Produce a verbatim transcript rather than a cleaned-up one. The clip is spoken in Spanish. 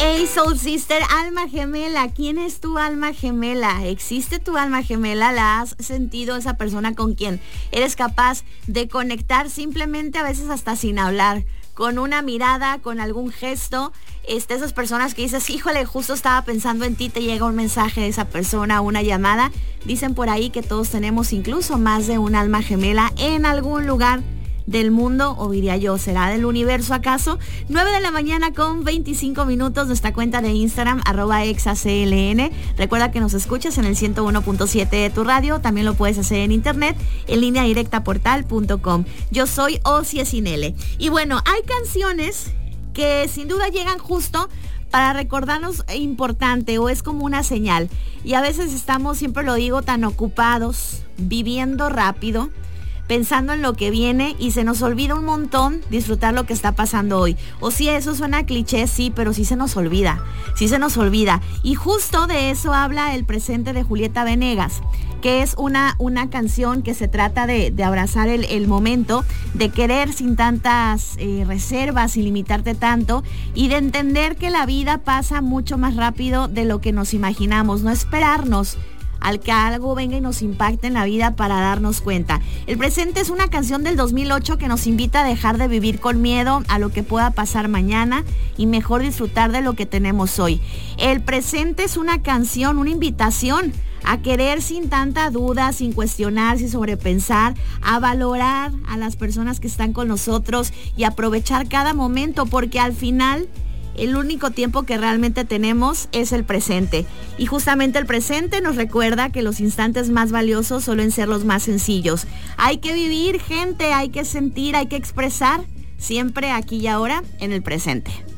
Hey Soul Sister, alma gemela, ¿quién es tu alma gemela? ¿Existe tu alma gemela? ¿La has sentido, esa persona con quien eres capaz de conectar simplemente, a veces hasta sin hablar, con una mirada, con algún gesto? Este, esas personas que dices, híjole, justo estaba pensando en ti, te llega un mensaje de esa persona, una llamada. Dicen por ahí que todos tenemos incluso más de un alma gemela en algún lugar del mundo, o diría yo, ¿será del universo acaso? nueve de la mañana con veinticinco minutos, nuestra cuenta de Instagram, arroba exacln. Recuerda que nos escuchas en el ciento uno punto siete de tu radio, también lo puedes hacer en internet, en línea directa portal punto com. Yo soy Osie Sinele. Y bueno, hay canciones que sin duda llegan justo para recordarnos importante, o es como una señal. Y a veces estamos, siempre lo digo, tan ocupados, viviendo rápido, pensando en lo que viene, y se nos olvida un montón disfrutar lo que está pasando hoy. O sí, eso suena cliché, sí, pero sí se nos olvida, sí se nos olvida. Y justo de eso habla El Presente de Julieta Venegas, que es una, una canción que se trata de, de abrazar el, el momento, de querer sin tantas eh, reservas, sin limitarte tanto, y de entender que la vida pasa mucho más rápido de lo que nos imaginamos, no esperarnos al que algo venga y nos impacte en la vida para darnos cuenta. El Presente es una canción del dos mil ocho que nos invita a dejar de vivir con miedo a lo que pueda pasar mañana y mejor disfrutar de lo que tenemos hoy. El Presente es una canción, una invitación a querer sin tanta duda, sin cuestionar, sin sobrepensar, a valorar a las personas que están con nosotros y aprovechar cada momento, porque al final el único tiempo que realmente tenemos es el presente. Y justamente el presente nos recuerda que los instantes más valiosos suelen ser los más sencillos. Hay que vivir, gente, hay que sentir, hay que expresar, siempre aquí y ahora en el presente.